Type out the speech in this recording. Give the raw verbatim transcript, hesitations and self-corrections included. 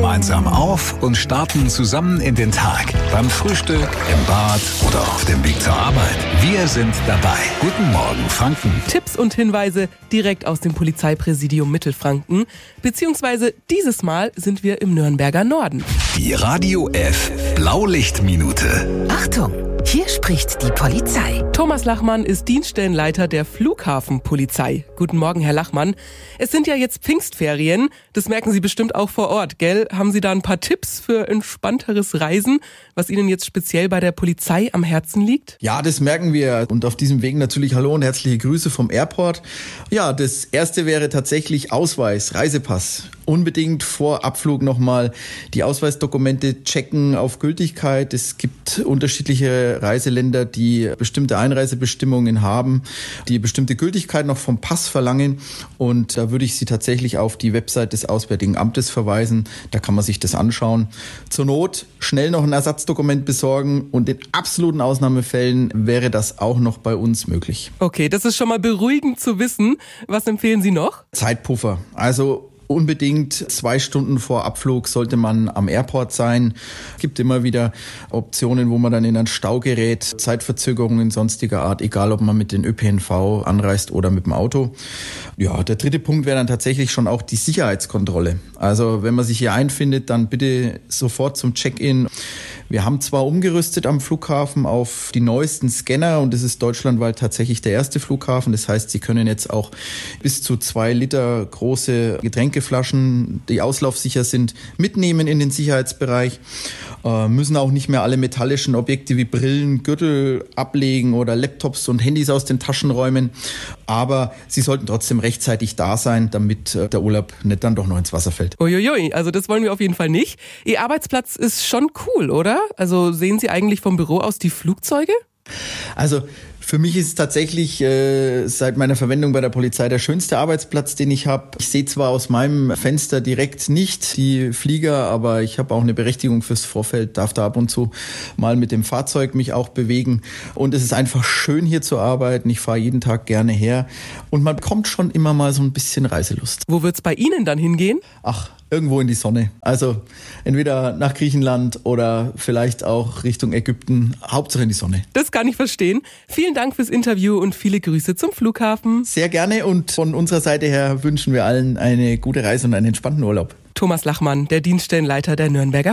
gemeinsam auf und starten zusammen in den Tag. Beim Frühstück, im Bad oder auf dem Weg zur Arbeit. Wir sind dabei. Guten Morgen, Franken. Tipps und Hinweise direkt aus dem Polizeipräsidium Mittelfranken. Beziehungsweise dieses Mal sind wir im Nürnberger Norden. Die Radio F Blaulichtminute. Achtung! Hier spricht die Polizei. Thomas Lachmann ist Dienststellenleiter der Flughafenpolizei. Guten Morgen, Herr Lachmann. Es sind ja jetzt Pfingstferien. Das merken Sie bestimmt auch vor Ort, gell? Haben Sie da ein paar Tipps für entspannteres Reisen, was Ihnen jetzt speziell bei der Polizei am Herzen liegt? Ja, das merken wir. Und auf diesem Weg natürlich Hallo und herzliche Grüße vom Airport. Ja, das erste wäre tatsächlich Ausweis, Reisepass. Unbedingt vor Abflug nochmal die Ausweisdokumente checken auf Gültigkeit. Es gibt unterschiedliche Reiseländer, die bestimmte Einreisebestimmungen haben, die bestimmte Gültigkeit noch vom Pass verlangen. Und da würde ich Sie tatsächlich auf die Website des Auswärtigen Amtes verweisen. Da kann man sich das anschauen. Zur Not schnell noch ein Ersatzdokument besorgen und in absoluten Ausnahmefällen wäre das auch noch bei uns möglich. Okay, das ist schon mal beruhigend zu wissen. Was empfehlen Sie noch? Zeitpuffer. Also unbedingt zwei Stunden vor Abflug sollte man am Airport sein. Es gibt immer wieder Optionen, wo man dann in einen Stau gerät, Zeitverzögerungen sonstiger Art, egal ob man mit den Ö P N V anreist oder mit dem Auto. Ja, der dritte Punkt wäre dann tatsächlich schon auch die Sicherheitskontrolle. Also wenn man sich hier einfindet, dann bitte sofort zum Check-in. Wir haben zwar umgerüstet am Flughafen auf die neuesten Scanner und es ist deutschlandweit tatsächlich der erste Flughafen. Das heißt, Sie können jetzt auch bis zu zwei Liter große Getränkeflaschen, die auslaufsicher sind, mitnehmen in den Sicherheitsbereich. Äh, müssen auch nicht mehr alle metallischen Objekte wie Brillen, Gürtel ablegen oder Laptops und Handys aus den Taschen räumen. Aber Sie sollten trotzdem rechtzeitig da sein, damit äh, der Urlaub nicht dann doch noch ins Wasser fällt. Uiuiui, also das wollen wir auf jeden Fall nicht. Ihr Arbeitsplatz ist schon cool, oder? Also sehen Sie eigentlich vom Büro aus die Flugzeuge? Also für mich ist es tatsächlich äh, seit meiner Verwendung bei der Polizei der schönste Arbeitsplatz, den ich habe. Ich sehe zwar aus meinem Fenster direkt nicht die Flieger, aber ich habe auch eine Berechtigung fürs Vorfeld, darf da ab und zu mal mit dem Fahrzeug mich auch bewegen. Und es ist einfach schön hier zu arbeiten. Ich fahre jeden Tag gerne her und man bekommt schon immer mal so ein bisschen Reiselust. Wo wird's bei Ihnen dann hingehen? Ach, irgendwo in die Sonne. Also entweder nach Griechenland oder vielleicht auch Richtung Ägypten. Hauptsache in die Sonne. Das kann ich verstehen. Vielen Dank fürs Interview und viele Grüße zum Flughafen. Sehr gerne und von unserer Seite her wünschen wir allen eine gute Reise und einen entspannten Urlaub. Thomas Lachmann, der Dienststellenleiter der Nürnberger